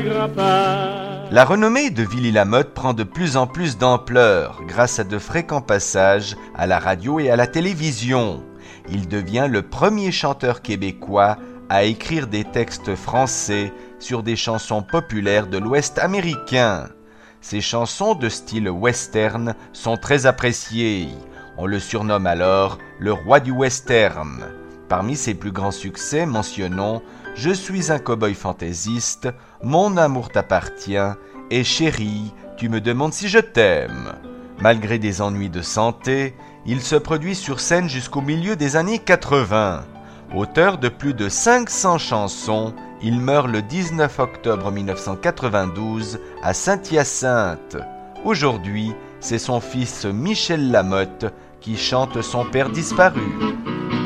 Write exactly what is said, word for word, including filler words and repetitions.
La renommée de Willy Lamotte prend de plus en plus d'ampleur grâce à de fréquents passages à la radio et à la télévision. Il devient le premier chanteur québécois à écrire des textes français sur des chansons populaires de l'Ouest américain. Ces chansons de style western sont très appréciées. On le surnomme alors le roi du western. Parmi ses plus grands succès, mentionnons « Je suis un cow-boy fantaisiste »,« Mon amour t'appartient » et « Chérie, tu me demandes si je t'aime ». Malgré des ennuis de santé, il se produit sur scène jusqu'au milieu des années quatre-vingts. Auteur de plus de cinq cents chansons, il meurt le dix-neuf octobre mille neuf cent quatre-vingt-douze à Saint-Hyacinthe. Aujourd'hui, c'est son fils Michel Lamotte qui chante son père disparu.